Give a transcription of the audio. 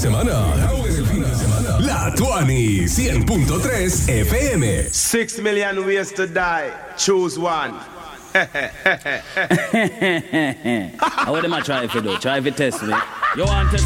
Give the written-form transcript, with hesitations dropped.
semana. La Tuani 100.3 FM. 6 million ways to die. Choose one. How would them try if you do? Try if you test me. You want to